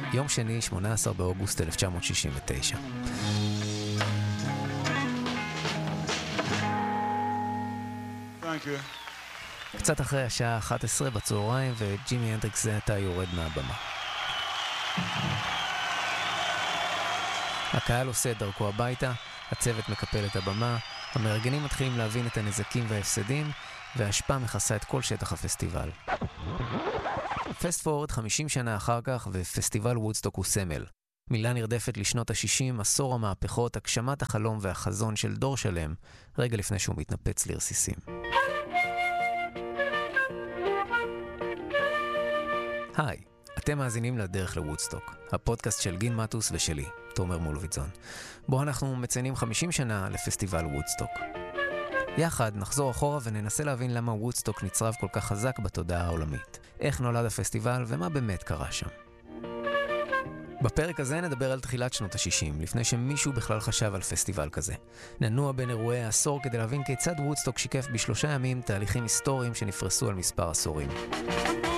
יום שני, 18 באוגוסט 1969. קצת אחרי השעה 11 בצהריים, וג'ימי הנדריקס זה עתה יורד מהבמה. הקהל עושה את דרכו הביתה, הצוות מקפל את הבמה, המארגנים מתחילים להבין את הנזקים וההפסדים, וההשפעה מכסה את כל שטח הפסטיבל. פסט פורוורד 50 שנה אחר כך, ופסטיבל וודסטוק הוא סמל. מילה נרדפת לשנות ה-60, עשור המהפכות, הגשמת החלום והחזון של דור שלם, רגע לפני שהוא מתנפץ לרסיסים. היי, אתם מאזינים לדרך לוודסטוק, הפודקאסט של גין מטוס ושלי, תומר מולוביטזון, בו אנחנו מציינים 50 שנה לפסטיבל וודסטוק. יחד נחזור אחורה וננסה להבין למה וודסטוק נצרב כל כך חזק בתודעה העולמית, איך נולד הפסטיבל ומה באמת קרה שם. בפרק הזה נדבר על תחילת שנות ה-60, לפני שמישהו בכלל חשב על פסטיבל כזה. ננוע בין אירועי העשור כדי להבין כיצד וודסטוק שיקף ב3 ימים תהליכים היסטוריים שנפרסו על מספר עשורים.